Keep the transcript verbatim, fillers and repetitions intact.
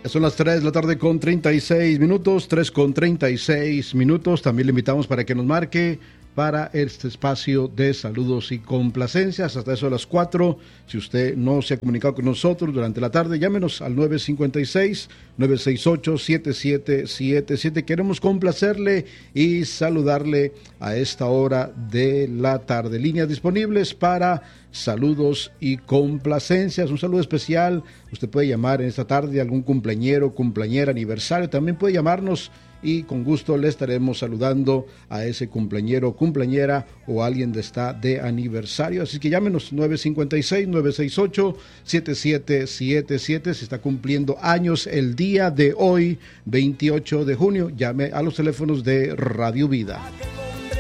Son las tres de la tarde con treinta y seis minutos, tres con treinta y seis minutos. También le invitamos para que nos marque para este espacio de saludos y complacencias hasta eso de las cuatro. Si usted no se ha comunicado con nosotros durante la tarde, llámenos al nueve cinco seis, nueve seis ocho, siete siete siete siete. Queremos complacerle y saludarle a esta hora de la tarde. Líneas disponibles para saludos y complacencias. Un saludo especial. Usted puede llamar en esta tarde a algún cumpleañero, cumpleañera, aniversario. También puede llamarnos y con gusto le estaremos saludando a ese cumpleañero, cumpleañera o alguien que está de aniversario. Así que llámenos nueve cinco seis, nueve seis ocho, siete siete siete siete. Se está cumpliendo años el día de hoy, veintiocho de junio. Llame a los teléfonos de Radio Vida.